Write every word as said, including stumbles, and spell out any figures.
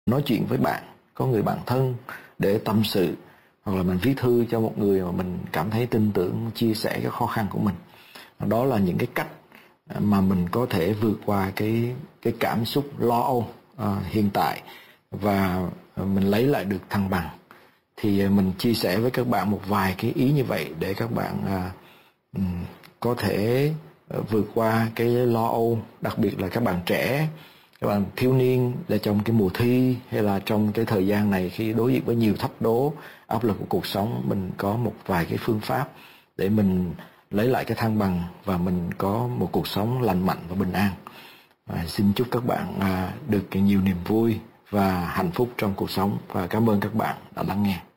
nói chuyện với bạn, có người bạn thân để tâm sự, hoặc là mình viết thư cho một người mà mình cảm thấy tin tưởng chia sẻ cái khó khăn của mình. Đó là những cái cách mà mình có thể vượt qua cái cái cảm xúc lo âu à, hiện tại, và mình lấy lại được thăng bằng. Thì mình chia sẻ với các bạn một vài cái ý như vậy để các bạn à, có thể vượt qua cái lo âu, đặc biệt là các bạn trẻ, các bạn thiếu niên, là trong cái mùa thi hay là trong cái thời gian này khi đối diện với nhiều thách đố, áp lực của cuộc sống. Mình có một vài cái phương pháp để mình lấy lại cái thăng bằng và mình có một cuộc sống lành mạnh và bình an. À, xin chúc các bạn à, được nhiều niềm vui và hạnh phúc trong cuộc sống, và cảm ơn các bạn đã lắng nghe.